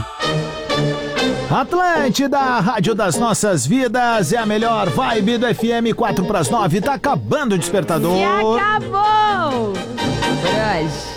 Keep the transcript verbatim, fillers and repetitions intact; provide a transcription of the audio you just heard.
Atlântida, Rádio das Nossas Vidas, é a melhor vibe do F M, quatro para as nove, tá acabando o despertador. E acabou! Por hoje.